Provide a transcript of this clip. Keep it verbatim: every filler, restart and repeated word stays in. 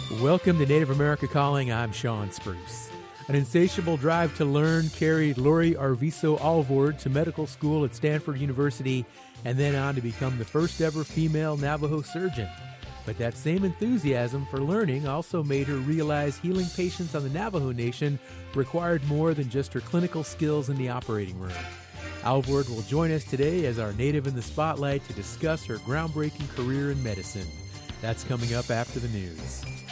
Welcome to Native America Calling. I'm Sean Spruce. An insatiable drive to learn carried Lori Arvizo Alvord to medical school at Stanford University and then on to become the first ever female Navajo surgeon. But that same enthusiasm for learning also made her realize healing patients on the Navajo Nation required more than just her clinical skills in the operating room. Alvord will join us today as our Native in the Spotlight to discuss her groundbreaking career in medicine. That's coming up after the news.